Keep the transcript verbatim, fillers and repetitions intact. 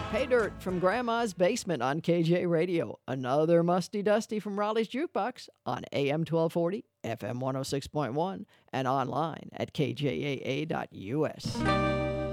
Pay Dirt from Grandma's Basement on K J Radio. Another Musty Dusty from Raleigh's Jukebox on A M twelve forty, F M one oh six point one, and online at K J A A dot U S.